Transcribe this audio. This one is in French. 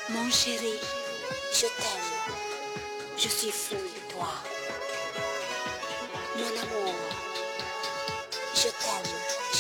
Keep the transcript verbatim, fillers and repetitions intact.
Mon chéri, je t'aime, je suis folle de toi. Mon amour, je t'aime.